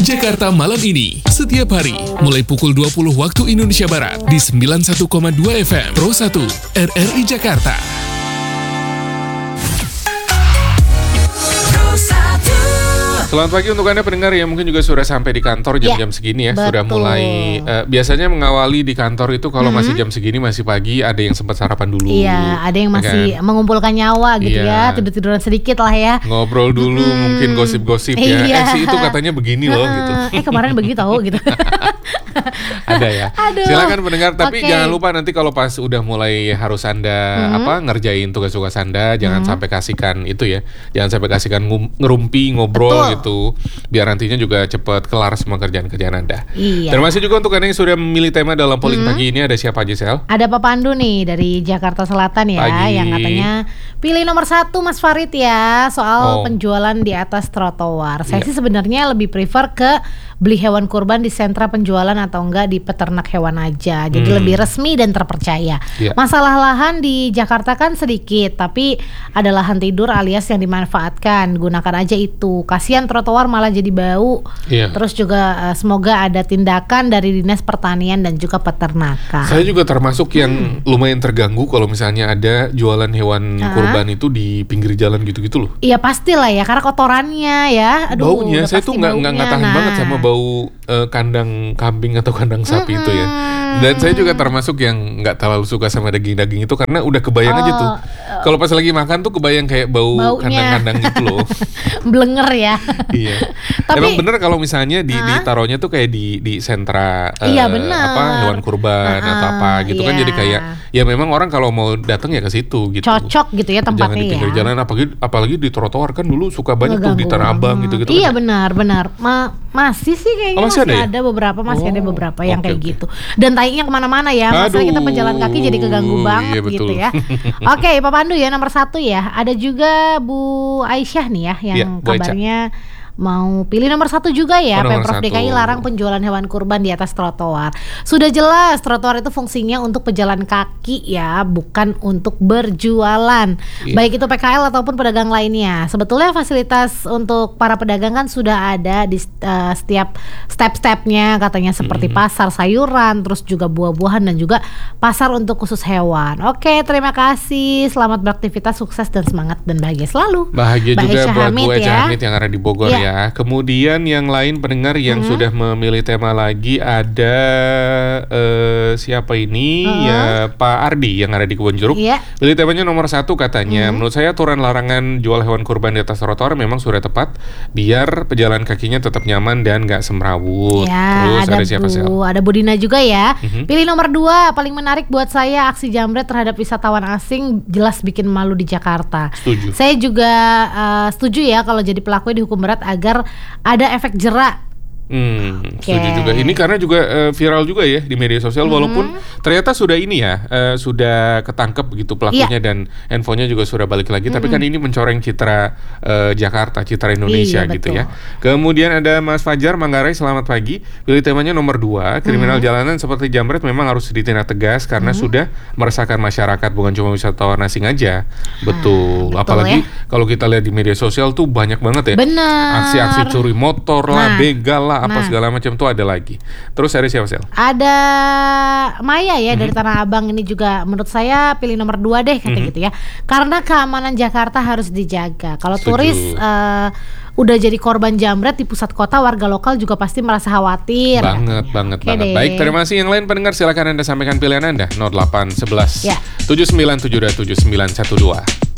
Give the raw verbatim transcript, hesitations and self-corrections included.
Jakarta Malam Ini, setiap hari, mulai pukul dua puluh waktu Indonesia Barat, di sembilan puluh satu koma dua F M, Pro satu, R R I Jakarta. Selamat pagi untuk Anda pendengar yang mungkin juga sudah sampai di kantor jam-jam ya, segini ya. Betul. Sudah mulai, uh, biasanya mengawali di kantor itu kalau mm-hmm. masih jam segini, masih pagi, ada yang sempat sarapan dulu. Iya, ada yang masih kan mengumpulkan nyawa gitu iya. ya, tidur-tiduran sedikit lah ya. Ngobrol dulu, mm-hmm. mungkin gosip-gosip ya. Iya. Eh sih itu katanya begini loh gitu. Eh kemarin begitu tau gitu. Ada ya. Aduh. Silakan pendengar, tapi okay. jangan lupa nanti kalau pas udah mulai harus Anda mm-hmm. apa ngerjain tugas-tugas Anda, jangan mm-hmm. sampai kasihkan itu ya. Jangan sampai kasihkan ngerumpi, ngobrol Betul. gitu. Biar nantinya juga cepat kelar semua kerjaan-kerjaan Anda. Iya. Terima kasih juga untuk Anda yang sudah memilih tema dalam polling hmm. pagi ini. Ada siapa aja, Sel? Ada Pak Pandu nih dari Jakarta Selatan ya, pagi. Yang katanya pilih nomor satu Mas Farid ya, soal oh. penjualan di atas trotoar. Saya yeah. sih sebenarnya lebih prefer ke beli hewan kurban di sentra penjualan atau enggak di peternak hewan aja. Jadi hmm. lebih resmi dan terpercaya. Yeah. Masalah lahan di Jakarta kan sedikit, tapi ada lahan tidur alias yang dimanfaatkan. Gunakan aja itu. Kasihan trotoar malah jadi bau. Yeah. Terus juga uh, semoga ada tindakan dari Dinas Pertanian dan juga peternakan. Saya juga termasuk yang hmm. lumayan terganggu kalau misalnya ada jualan hewan uh-huh. kurban itu di pinggir jalan gitu-gitu loh. Iya pastilah ya, karena kotorannya ya. Aduh, baunya, saya tuh nggak nggak tahan nah. banget sama bau uh, kandang kambing atau kandang sapi mm-hmm. itu ya. Dan saya juga termasuk yang nggak terlalu suka sama daging-daging itu karena udah kebayang oh, aja tuh. Kalau pas lagi makan tuh kebayang kayak bau baunya. Kandang-kandang gitu loh. Blenger ya. Iya. Tapi, emang bener kalau misalnya di uh-huh. ditaruhnya tuh kayak di di sentra uh, iya, bener. apa hewan kurban uh-huh. atau apa gitu yeah. kan, jadi kayak ya memang orang kalau mau datang ya ke situ gitu. Cocok gitu ya tempatnya. Jangan di pinggir ya. jalan, apalagi apalagi di trotoar kan dulu suka banyak Ngeganggu. tuh di Tanah Abang gitu-gitu. Iya kan. benar benar. Ma- masih sih kayaknya oh, masih, masih ada, ya? ada beberapa masih oh, ada beberapa yang okay, kayak okay. gitu. Dan tainya kemana-mana ya. Masalah kita pejalan kaki jadi keganggu banget iya, gitu ya. Oke, okay, Pak Pandu ya nomor satu ya. Ada juga Bu Aisyah nih ya yang ya, kabarnya mau pilih nomor satu juga ya. oh, Pemprov D K I larang penjualan hewan kurban di atas trotoar. Sudah jelas trotoar itu fungsinya untuk pejalan kaki ya, bukan untuk berjualan. yeah. Baik itu P K L ataupun pedagang lainnya. Sebetulnya fasilitas untuk para pedagang kan sudah ada di uh, setiap step-stepnya katanya, seperti hmm. pasar sayuran, terus juga buah-buahan dan juga pasar untuk khusus hewan. Oke, terima kasih. Selamat beraktivitas, sukses dan semangat dan bahagia selalu. Bahagia Mbak juga Aisyah buat Bu Aisyah Hamid yang ada di Bogor ya. Ya, kemudian yang lain pendengar yang hmm. sudah memilih tema lagi ada uh, siapa ini uh. ya Pak Ardi yang ada di Kebonjeruk. Yeah. Pilih temanya nomor satu katanya. Hmm. Menurut saya aturan larangan jual hewan kurban di atas trotoar memang sudah tepat biar pejalan kakinya tetap nyaman dan nggak semrawut. Ya, terus ada, ada siapa sih? Ada Budina juga ya. Mm-hmm. Pilih nomor dua, paling menarik buat saya aksi jambret terhadap wisatawan asing jelas bikin malu di Jakarta. Setuju. Saya juga uh, setuju ya kalau jadi pelakunya dihukum berat agar ada efek jerak. Hmm, okay. Setuju juga. Ini karena juga uh, viral juga ya di media sosial, hmm. walaupun ternyata sudah ini ya uh, sudah ketangkep gitu pelakunya, yeah. dan handphonenya juga sudah balik lagi. Hmm. Tapi kan ini mencoreng citra uh, Jakarta, citra Indonesia iya, gitu betul. ya. Kemudian ada Mas Fajar Manggarai, selamat pagi. Pilih temanya nomor dua, kriminal hmm. jalanan seperti jambret memang harus ditindak tegas karena hmm. sudah meresahkan masyarakat, bukan cuma wisatawan asing aja. Betul. Ah, betul Apalagi ya? Kalau kita lihat di media sosial tuh banyak banget ya. Benar. Aksi-aksi curi motor lah, nah. begal lah, apa nah. segala macam tuh ada lagi. Terus ada siapa sih? Ada Maya ya mm-hmm. dari Tanah Abang, ini juga menurut saya pilih nomor dua deh kata mm-hmm. gitu ya. Karena keamanan Jakarta harus dijaga. Kalau turis uh, udah jadi korban jambret di pusat kota, warga lokal juga pasti merasa khawatir. Banget, katanya. banget, Oke banget. deh. Baik, terima kasih. Yang lain pendengar silakan Anda sampaikan pilihan Anda nol delapan satu satu ya. tujuh sembilan tujuh dua tujuh sembilan satu dua.